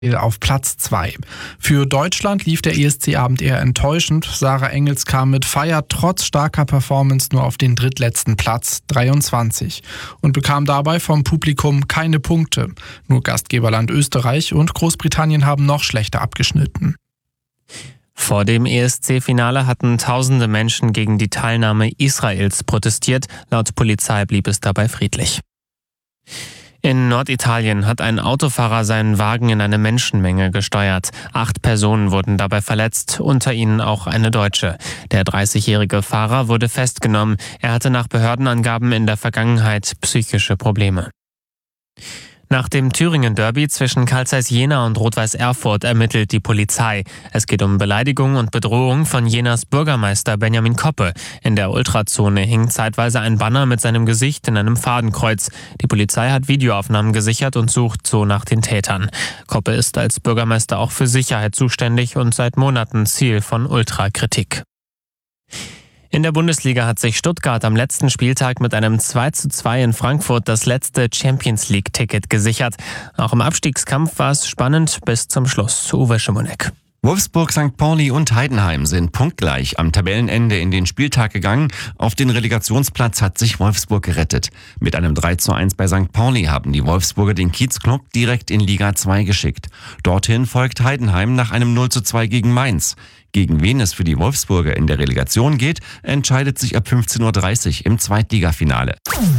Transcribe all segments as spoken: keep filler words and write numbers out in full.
auf Platz zwei. Für Deutschland lief der E S C-Abend eher enttäuschend. Sarah Engels kam mit Feier trotz starker Performance nur auf den drittletzten Platz, dreiundzwanzig, und bekam dabei vom Publikum keine Punkte. Nur Gastgeberland Österreich und Großbritannien haben noch schlechter abgeschnitten. Vor dem E S C-Finale hatten tausende Menschen gegen die Teilnahme Israels protestiert. Laut Polizei blieb es dabei friedlich. In Norditalien hat ein Autofahrer seinen Wagen in eine Menschenmenge gesteuert. Acht Personen wurden dabei verletzt, unter ihnen auch eine Deutsche. Der dreißigjährige Fahrer wurde festgenommen. Er hatte nach Behördenangaben in der Vergangenheit psychische Probleme. Nach dem Thüringen-Derby zwischen Carl Zeiss Jena und Rot-Weiß Erfurt ermittelt die Polizei. Es geht um Beleidigung und Bedrohung von Jenas Bürgermeister Benjamin Koppe. In der Ultrazone hing zeitweise ein Banner mit seinem Gesicht in einem Fadenkreuz. Die Polizei hat Videoaufnahmen gesichert und sucht so nach den Tätern. Koppe ist als Bürgermeister auch für Sicherheit zuständig und seit Monaten Ziel von Ultrakritik. In der Bundesliga hat sich Stuttgart am letzten Spieltag mit einem zwei zu zwei in Frankfurt das letzte Champions-League-Ticket gesichert. Auch im Abstiegskampf war es spannend bis zum Schluss. Uwe Schimonek. Wolfsburg, Sankt Pauli und Heidenheim sind punktgleich am Tabellenende in den Spieltag gegangen. Auf den Relegationsplatz hat sich Wolfsburg gerettet. Mit einem drei zu eins bei Sankt Pauli haben die Wolfsburger den Kiezclub direkt in Liga zwei geschickt. Dorthin folgt Heidenheim nach einem null zu zwei gegen Mainz. Gegen wen es für die Wolfsburger in der Relegation geht, entscheidet sich ab fünfzehn Uhr dreißig im Zweitligafinale.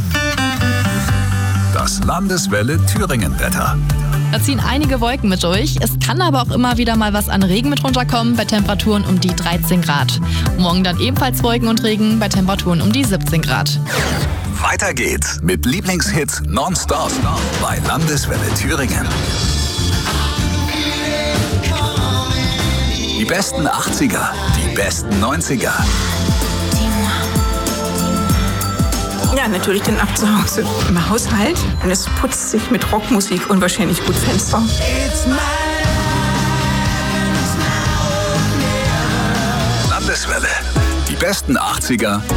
Das Landeswelle Thüringen-Wetter. Da ziehen einige Wolken mit durch. Es kann aber auch immer wieder mal was an Regen mit runterkommen, bei Temperaturen um die dreizehn Grad. Morgen dann ebenfalls Wolken und Regen, bei Temperaturen um die siebzehn Grad. Weiter geht's mit Lieblingshits nonstop bei Landeswelle Thüringen. Die besten achtziger, die besten neunziger. Ja, natürlich den ab zu Hause im Haushalt. Und es putzt sich mit Rockmusik unwahrscheinlich gut Fenster. Landeswelle. Die besten achtziger.